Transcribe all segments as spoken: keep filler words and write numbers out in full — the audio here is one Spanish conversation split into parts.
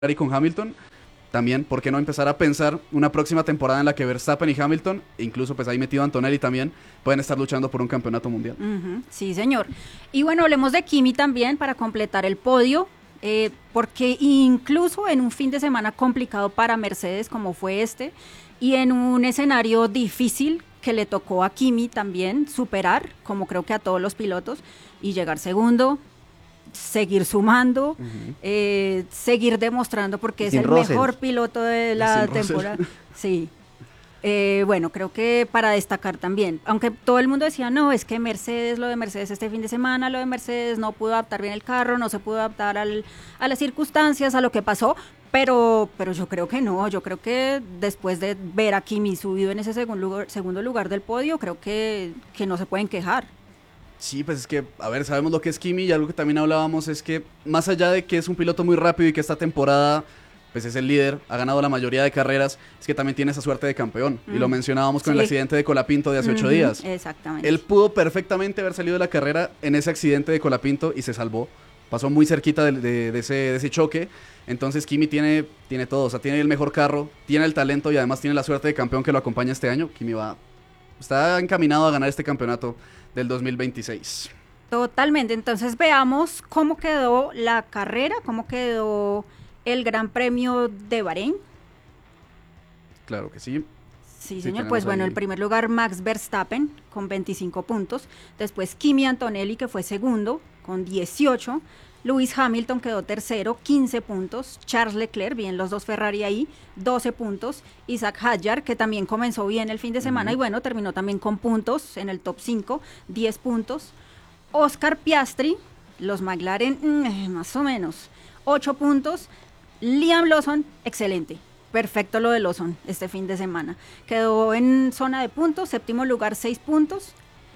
Ferrari con Hamilton, también, ¿por qué no empezar a pensar una próxima temporada en la que Verstappen y Hamilton, e incluso pues ahí metido Antonelli también, pueden estar luchando por un campeonato mundial? Uh-huh, sí, señor. Y bueno, hablemos de Kimi también para completar el podio, eh, porque incluso en un fin de semana complicado para Mercedes como fue este, y en un escenario difícil que le tocó a Kimi también superar, como creo que a todos los pilotos, y llegar segundo, seguir sumando, uh-huh. eh, seguir demostrando porque es el Russell. Mejor piloto de la Sin temporada. Russell. Sí. Eh, bueno, creo que para destacar también, aunque todo el mundo decía, no, es que Mercedes, lo de Mercedes este fin de semana, lo de Mercedes no pudo adaptar bien el carro, no se pudo adaptar al, a las circunstancias, a lo que pasó, pero, pero yo creo que no, yo creo que después de ver a Kimi subido en ese segundo lugar, segundo lugar del podio, creo que, que no se pueden quejar. Sí, pues es que, a ver, sabemos lo que es Kimi y algo que también hablábamos es que más allá de que es un piloto muy rápido y que esta temporada pues es el líder, ha ganado la mayoría de carreras, es que también tiene esa suerte de campeón. Mm. Y lo mencionábamos con sí. el accidente de Colapinto de hace ocho mm-hmm. días. Exactamente. Él pudo perfectamente haber salido de la carrera en ese accidente de Colapinto y se salvó. Pasó muy cerquita de, de, de, ese, de ese choque. Entonces Kimi tiene, tiene todo, o sea, tiene el mejor carro, tiene el talento y además tiene la suerte de campeón que lo acompaña este año. Kimi va, está encaminado a ganar este campeonato del dos mil veintiséis. Totalmente, entonces veamos cómo quedó la carrera, cómo quedó el Gran Premio de Bahrein. Claro que sí. Sí, sí señor, pues bueno, en primer lugar Max Verstappen con veinticinco puntos, después Kimi Antonelli que fue segundo con dieciocho, Lewis Hamilton quedó tercero, quince puntos, Charles Leclerc, bien los dos Ferrari ahí, doce puntos, Isaac Hadjar, que también comenzó bien el fin de semana uh-huh. y bueno, terminó también con puntos en el top cinco, diez puntos, Oscar Piastri, los McLaren, mmm, más o menos, ocho puntos, Liam Lawson, excelente, perfecto lo de Lawson este fin de semana, quedó en zona de puntos, séptimo lugar, seis puntos,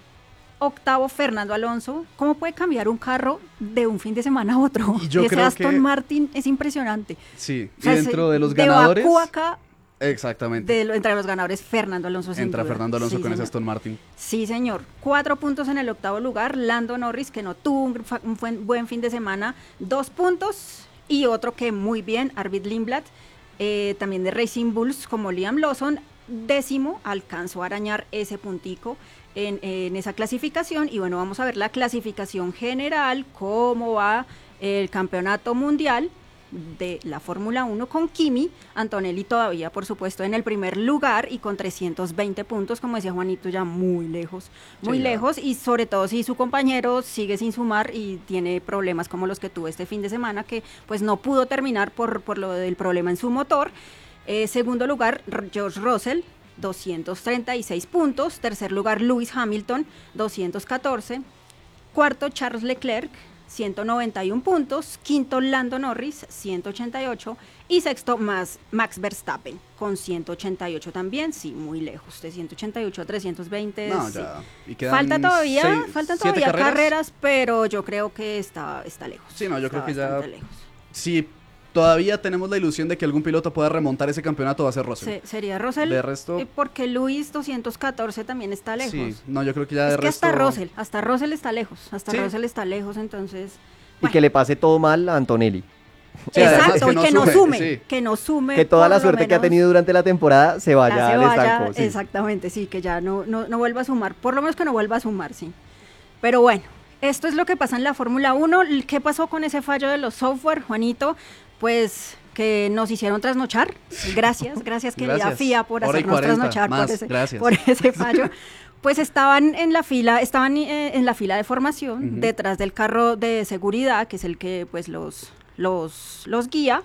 octavo Fernando Alonso. ¿Cómo puede cambiar un carro de un fin de semana a otro? Y yo Ese creo Aston que... Martin es impresionante. Sí, o sea, y dentro de los de ganadores... Bakú acá, exactamente. De, entre los ganadores, Fernando Alonso. Entra sin duda. Fernando Alonso sí, con señor. ese Aston Martin. Sí, señor. Cuatro puntos en el octavo lugar. Lando Norris, que no tuvo un, un buen fin de semana. Dos puntos. Y otro que muy bien, Arvid Lindblad, eh, también de Racing Bulls, como Liam Lawson. Décimo, alcanzó a arañar ese puntico en, en esa clasificación. Y bueno, vamos a ver la clasificación general, cómo va el campeonato mundial de la Fórmula uno con Kimi. Antonelli todavía, por supuesto, en el primer lugar y con trescientos veinte puntos, como decía Juanito, ya muy lejos, muy sí, lejos, y sobre todo si su compañero sigue sin sumar y tiene problemas como los que tuvo este fin de semana, que pues no pudo terminar por, por lo del problema en su motor. Eh, segundo lugar, George Russell, doscientos treinta y seis puntos. Tercer lugar, Lewis Hamilton, doscientos catorce. Cuarto, Charles Leclerc, ciento noventa y uno puntos. Quinto, Lando Norris, ciento ochenta y ocho. Y sexto, más Max Verstappen, con ciento ochenta y ocho también. Sí, muy lejos, de ciento ochenta y ocho a trescientos veinte. No, sí. ya. ¿Y quedan Falta todavía, seis, faltan todavía carreras? carreras, pero yo creo que está, está lejos. Sí, no, yo está creo que ya... lejos. Sí, todavía tenemos la ilusión de que algún piloto pueda remontar ese campeonato, va a ser Russell. Sí, sería Russell, de resto... eh, porque Luis doscientos catorce también está lejos. Sí, no, yo creo que ya de es que resto... hasta Russell, hasta Russell está lejos, hasta sí. Russell está lejos, entonces... Bueno. Y que le pase todo mal a Antonelli. Sí, exacto, que no que no sume, sume, sí. que no sume. Que toda la por lo suerte menos, que ha tenido durante la temporada se vaya ya se al vaya, estanco. Sí. Exactamente, sí, que ya no, no, no vuelva a sumar, por lo menos que no vuelva a sumar, sí. Pero bueno, esto es lo que pasa en la Fórmula uno. ¿Qué pasó con ese fallo de los software, Juanito? Pues que nos hicieron trasnochar. Gracias, gracias querida gracias. F I A por Hora hacernos cuarenta, trasnochar más, por, ese, gracias. por ese fallo. Pues estaban en la fila, estaban eh, en la fila de formación, uh-huh. detrás del carro de seguridad, que es el que pues los, los, los guía,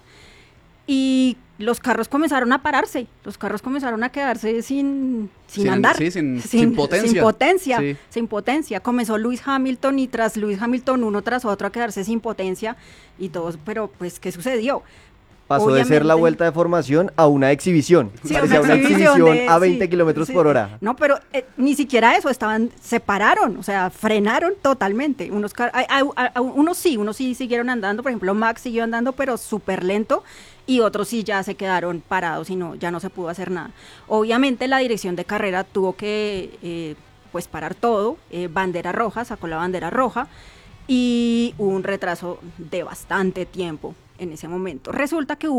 y los carros comenzaron a pararse, los carros comenzaron a quedarse sin, sin, sin andar, sí, sin, sin, sin potencia, sin potencia, sí. sin potencia. Comenzó Lewis Hamilton y tras Lewis Hamilton uno tras otro a quedarse sin potencia y todos, pero pues ¿qué sucedió? Pasó Obviamente, de ser la vuelta de formación a una exhibición. Sí, Parecía una una exhibición exhibición de, a veinte sí, kilómetros sí. por hora. No, pero eh, ni siquiera eso, estaban, se pararon, o sea, frenaron totalmente. Unos, car- a, a, a, unos sí, unos sí siguieron andando, por ejemplo, Max siguió andando, pero súper lento, y otros sí ya se quedaron parados y no, ya no se pudo hacer nada. Obviamente la dirección de carrera tuvo que, eh, pues, parar todo, eh, bandera roja, sacó la bandera roja, y hubo un retraso de bastante tiempo. en ese momento. Resulta que